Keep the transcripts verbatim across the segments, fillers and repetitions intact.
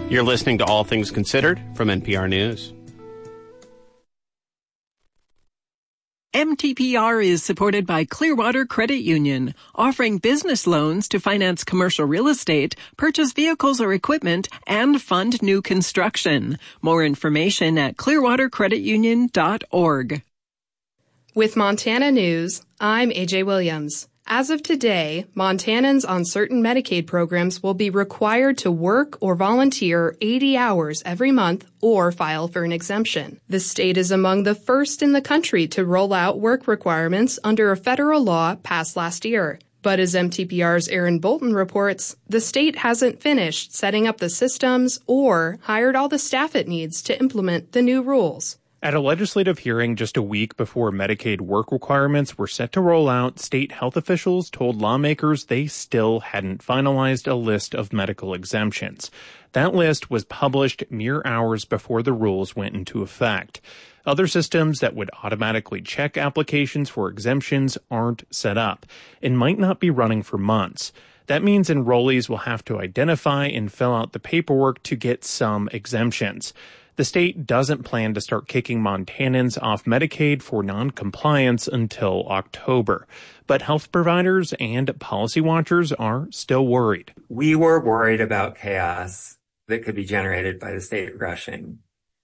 You're listening to All Things Considered from N P R News. M T P R is supported by Clearwater Credit Union, offering business loans to finance commercial real estate, purchase vehicles or equipment, and fund new construction. More information at clearwater credit union dot org. With Montana News, I'm A J Williams. As of today, Montanans on certain Medicaid programs will be required to work or volunteer eighty hours every month or file for an exemption. The state is among the first in the country to roll out work requirements under a federal law passed last year. But as M T P R's Aaron Bolton reports, the state hasn't finished setting up the systems or hired all the staff it needs to implement the new rules. At a legislative hearing just a week before Medicaid work requirements were set to roll out, state health officials told lawmakers they still hadn't finalized a list of medical exemptions. That list was published mere hours before the rules went into effect. Other systems that would automatically check applications for exemptions aren't set up and might not be running for months. That means enrollees will have to identify and fill out the paperwork to get some exemptions. The state doesn't plan to start kicking Montanans off Medicaid for noncompliance until October. But health providers and policy watchers are still worried. We were worried about chaos that could be generated by the state rushing.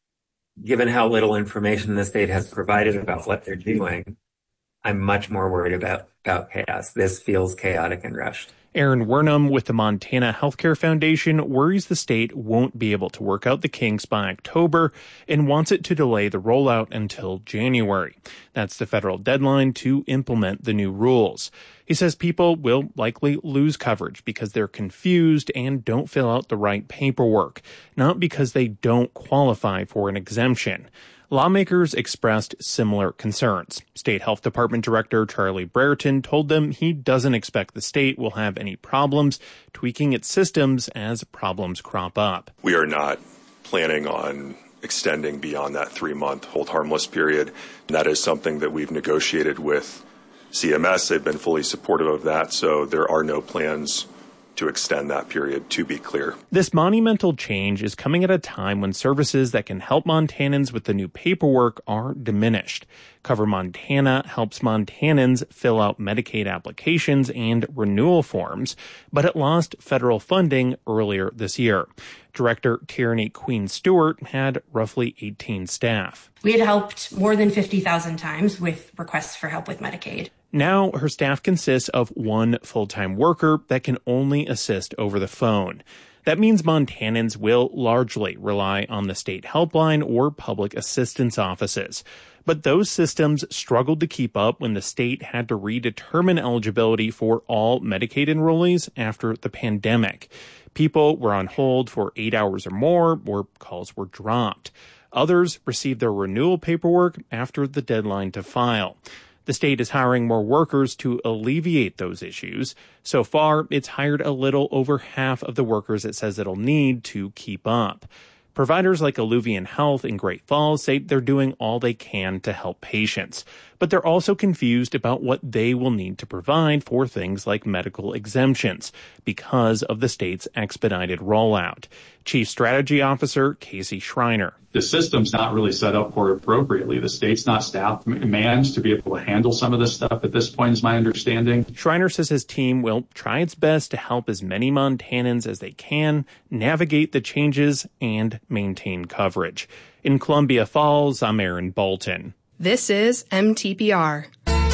Given how little information the state has provided about what they're doing, I'm much more worried about, about chaos. This feels chaotic and rushed. Aaron Wernham with the Montana Healthcare Foundation worries the state won't be able to work out the kinks by October and wants it to delay the rollout until January. That's the federal deadline to implement the new rules. He says people will likely lose coverage because they're confused and don't fill out the right paperwork, not because they don't qualify for an exemption. Lawmakers expressed similar concerns. State Health Department Director Charlie Brereton told them he doesn't expect the state will have any problems tweaking its systems as problems crop up. We are not planning on extending beyond that three-month hold harmless period. That is something that we've negotiated with C M S. They've been fully supportive of that, so there are no plans to extend that period, to be clear. This monumental change is coming at a time when services that can help Montanans with the new paperwork are diminished. Cover Montana helps Montanans fill out Medicaid applications and renewal forms, but it lost federal funding earlier this year. Director Tierney Queen Stewart had roughly eighteen staff. We had helped more than fifty thousand times with requests for help with Medicaid. Now her staff consists of one full-time worker that can only assist over the phone. That means Montanans will largely rely on the state helpline or public assistance offices. But those systems struggled to keep up when the state had to redetermine eligibility for all Medicaid enrollees after the pandemic. People were on hold for eight hours or more, or calls were dropped. Others received their renewal paperwork after the deadline to file. The state is hiring more workers to alleviate those issues. So far, it's hired a little over half of the workers it says it'll need to keep up. Providers like Alluvian Health in Great Falls say they're doing all they can to help patients, but they're also confused about what they will need to provide for things like medical exemptions because of the state's expedited rollout. Chief Strategy Officer Casey Schreiner. The system's not really set up for it appropriately. The state's not staffed manned to be able to handle some of this stuff at this point, is my understanding. Schreiner says his team will try its best to help as many Montanans as they can navigate the changes and maintain coverage. In Columbia Falls, I'm Aaron Bolton. This is M T P R.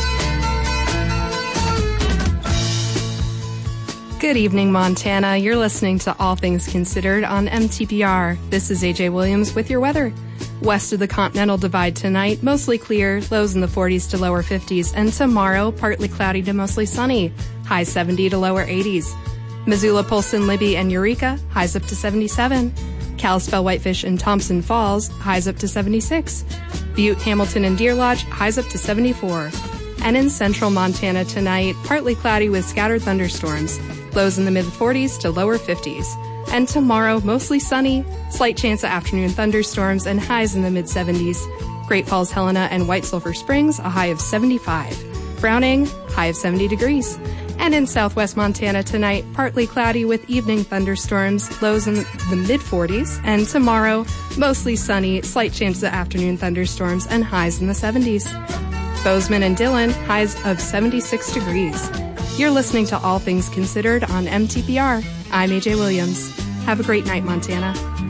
Good evening, Montana. You're listening to All Things Considered on M T P R. This is A J Williams with your weather. West of the Continental Divide tonight, mostly clear, lows in the forties to lower fifties, and tomorrow, partly cloudy to mostly sunny, high seventy to lower eighties. Missoula, Polson, Libby, and Eureka, highs up to seventy-seven. Kalispell, Whitefish, and Thompson Falls, highs up to seventy-six. Butte, Hamilton, and Deer Lodge, highs up to seventy-four. And in central Montana tonight, partly cloudy with scattered thunderstorms, lows in the mid-forties to lower fifties. And tomorrow, mostly sunny, slight chance of afternoon thunderstorms, and highs in the mid-seventies. Great Falls, Helena, and White Sulphur Springs, a high of seventy-five. Browning, high of seventy degrees. And in southwest Montana tonight, partly cloudy with evening thunderstorms, lows in the mid forties. And tomorrow, mostly sunny, slight chance of afternoon thunderstorms, and highs in the seventies. Bozeman and Dillon, highs of seventy-six degrees. You're listening to All Things Considered on M T P R. I'm A J Williams. Have a great night, Montana.